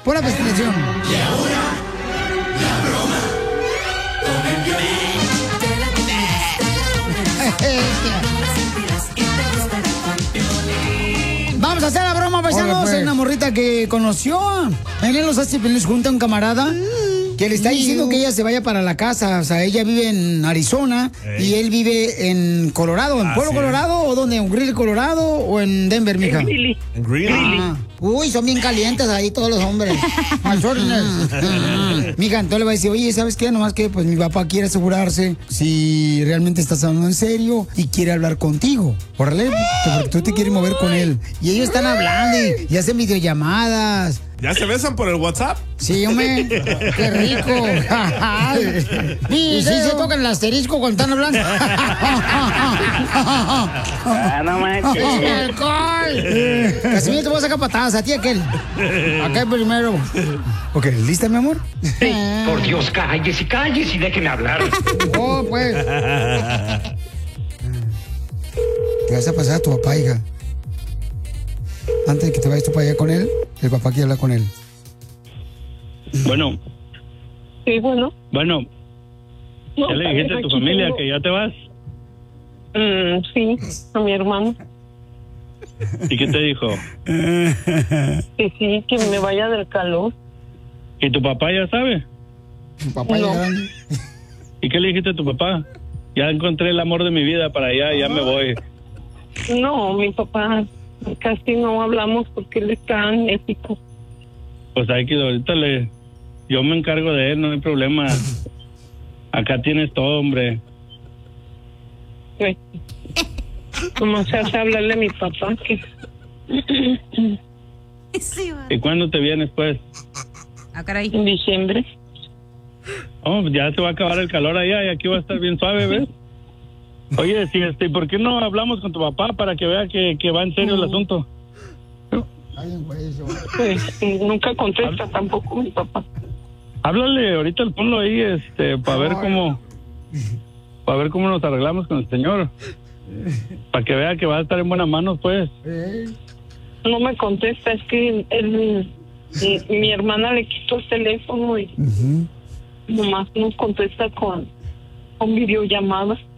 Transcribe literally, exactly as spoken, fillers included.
Pon la presentación. Y ahora, la broma con el Piolín. Vamos a hacer la broma, paisanos. Pues. Hay una morrita que conoció en los Piolín junto a un camarada que le está diciendo que ella se vaya para la casa. O sea, ella vive en Arizona Ey. y él vive en Colorado. ¿En Ah, Pueblo sí. Colorado o dónde? ¿En Greeley, Colorado o en Denver, mija? En Greeley. En Greeley. Ah, uy, son bien calientes ahí todos los hombres. Al Mija, entonces le va a decir, oye, ¿sabes qué? Nomás que pues mi papá quiere asegurarse si realmente estás hablando en serio y quiere hablar contigo. Órale, porque tú te quieres mover con él. Y ellos están hablando y, y hacen videollamadas. ¿Ya se besan por el WhatsApp? Sí, hombre, qué rico. Y sí se tocan el asterisco cuando están hablando. Ah, no manches. ¡Es alcohol! Casimiro, te voy a sacar patadas a ti, aquel. Acá primero. Ok, ¿lista, mi amor? Sí. Por Dios, calles y calles y déjenme hablar. Oh, pues. Te vas a pasar a tu papá, hija. Antes de que te vayas tú para allá con él, el papá quiere hablar con él. Bueno, Sí, bueno. bueno, No, ¿ya le dijiste a tu aquí familia tengo- que ya te vas? Mm, sí, a mi hermano. ¿Y qué te dijo? Que sí, que me vaya del calor. ¿Y tu papá ya sabe? Tu papá No. ya grande. ¿Y qué le dijiste a tu papá? Ya encontré el amor de mi vida para allá, ya me voy. No, mi papá casi no hablamos porque él está en México. Pues hay que ahorita le... Yo me encargo de él, no hay problema. Acá tienes todo, hombre. Pues, como se hace hablarle a mi papá que... Sí, va. ¿Y cuándo te vienes, pues? Ah, caray. en diciembre. Oh, ya se va a acabar el calor allá y aquí va a estar bien suave, ¿ves? Oye, sí, este, ¿por qué no hablamos con tu papá para que vea que, que va en serio el asunto? Ay, güey, eso. Pues nunca contesta tampoco mi papá. Háblale, ahorita ponlo ahí, este, para ver cómo, para ver cómo nos arreglamos con el señor, para que vea que va a estar en buenas manos, pues. Eh, No me contesta, es que él, mi, mi hermana le quitó el teléfono y ujú. nomás nos contesta con, con videollamadas.